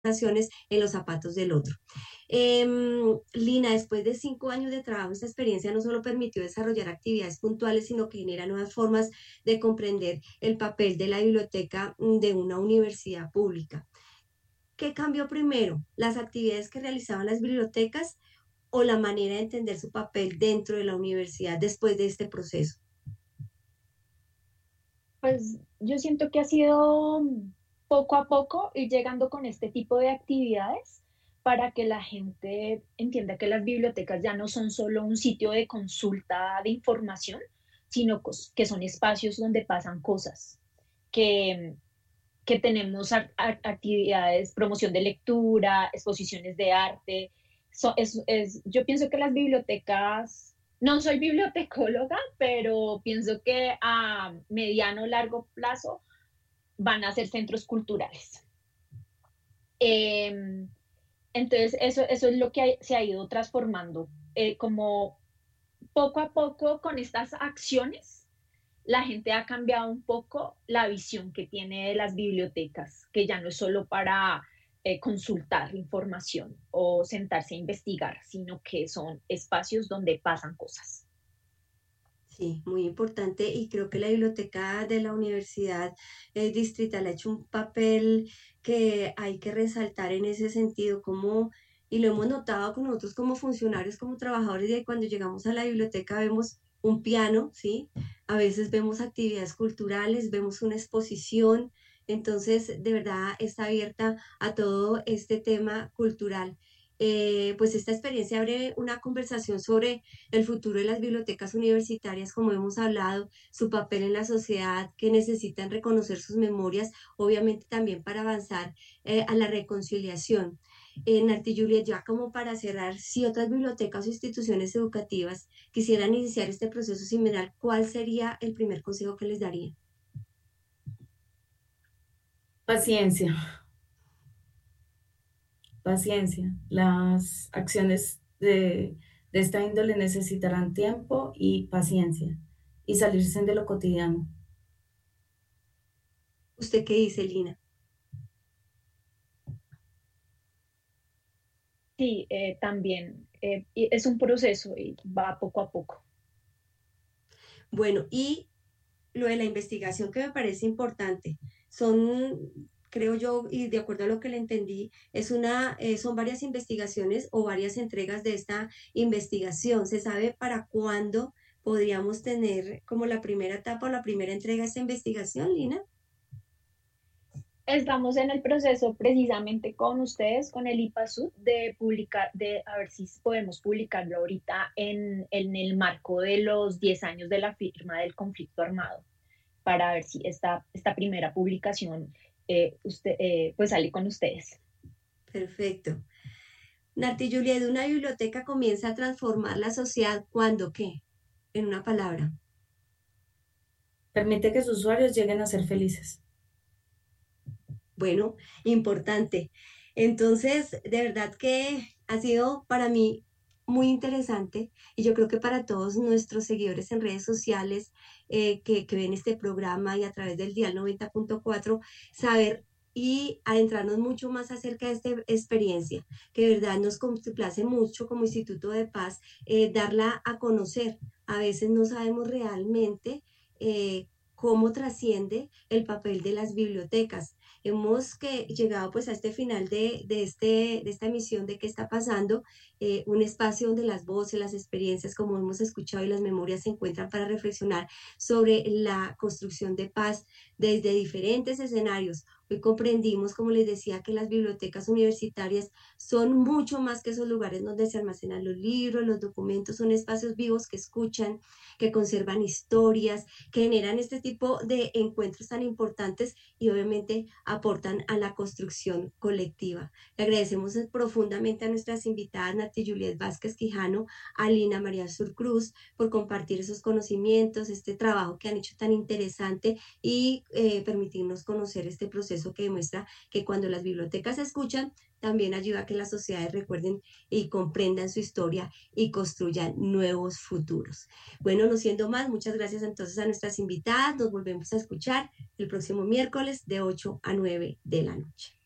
ocasiones en los zapatos del otro. Lina, después de 5 años de trabajo, esta experiencia no solo permitió desarrollar actividades puntuales, sino que genera nuevas formas de comprender el papel de la biblioteca de una universidad pública. ¿Qué cambió primero? ¿Las actividades que realizaban las bibliotecas o la manera de entender su papel dentro de la universidad después de este proceso? Pues yo siento que ha sido poco a poco ir llegando con este tipo de actividades para que la gente entienda que las bibliotecas ya no son solo un sitio de consulta de información, sino que son espacios donde pasan cosas, que, que tenemos actividades, promoción de lectura, exposiciones de arte. Yo pienso que las bibliotecas, no soy bibliotecóloga, pero pienso que a mediano o largo plazo van a ser centros culturales. Eh, entonces, eso es lo que se ha ido transformando, como poco a poco con estas acciones la gente ha cambiado un poco la visión que tiene de las bibliotecas, que ya no es solo para consultar información o sentarse a investigar, sino que son espacios donde pasan cosas. Sí, muy importante y creo que la biblioteca de la Universidad Distrital ha hecho un papel que hay que resaltar en ese sentido, como, y lo hemos notado con nosotros como funcionarios, como trabajadores, de cuando llegamos a la biblioteca vemos un piano, ¿sí? A veces vemos actividades culturales, vemos una exposición, entonces de verdad está abierta a todo este tema cultural. Pues esta experiencia abre una conversación sobre el futuro de las bibliotecas universitarias, como hemos hablado, su papel en la sociedad, que necesitan reconocer sus memorias, obviamente también para avanzar a la reconciliación. Narti Juliet, ya como para cerrar, si otras bibliotecas o instituciones educativas quisieran iniciar este proceso similar, ¿cuál sería el primer consejo que les daría? Paciencia, paciencia. Las acciones de esta índole necesitarán tiempo y paciencia y salirse de lo cotidiano. ¿Usted qué dice, Lina? Sí, también y es un proceso y va poco a poco. Bueno, y lo de la investigación que me parece importante. Son, creo yo, y de acuerdo a lo que le entendí, son varias investigaciones o varias entregas de esta investigación. ¿Se sabe para cuándo podríamos tener como la primera etapa o la primera entrega de esta investigación, Lina? Estamos en el proceso precisamente con ustedes, con el IPASUD, de publicar, de a ver si podemos publicarlo ahorita en el marco de los 10 años de la firma del conflicto armado, para ver si esta primera publicación pues sale con ustedes. Perfecto. Narti Juliet, una biblioteca comienza a transformar la sociedad cuando qué? En una palabra. Permite que sus usuarios lleguen a ser felices. Bueno, importante. Entonces, de verdad que ha sido para mí muy interesante y yo creo que para todos nuestros seguidores en redes sociales que ven este programa y a través del Dial 90.4, saber y adentrarnos mucho más acerca de esta experiencia, que de verdad nos complace mucho como Instituto de Paz darla a conocer. A veces no sabemos realmente cómo trasciende el papel de las bibliotecas. Hemos llegado pues a este final de esta emisión de qué está pasando, un espacio donde las voces, las experiencias, como hemos escuchado, y las memorias se encuentran para reflexionar sobre la construcción de paz desde diferentes escenarios. Hoy comprendimos, como les decía, que las bibliotecas universitarias son mucho más que esos lugares donde se almacenan los libros, los documentos, son espacios vivos que escuchan, que conservan historias, que generan este tipo de encuentros tan importantes y obviamente aportan a la construcción colectiva. Le agradecemos profundamente a nuestras invitadas, Nati Juliet Vázquez Quijano, a Lina María Surcruz, por compartir esos conocimientos, este trabajo que han hecho tan interesante y permitirnos conocer este proceso que demuestra que cuando las bibliotecas se escuchan, también ayuda a que las sociedades recuerden y comprendan su historia y construyan nuevos futuros. Bueno, no siendo más, muchas gracias entonces a nuestras invitadas. Nos volvemos a escuchar el próximo miércoles de 8 a 9 de la noche.